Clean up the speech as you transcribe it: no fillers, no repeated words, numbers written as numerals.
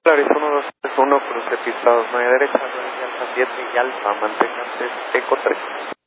Claro, es 1, 2, 3, 1, cruce pisados, 9 derecha, 2 y alfa, 7 y alfa, manténganse eco 3.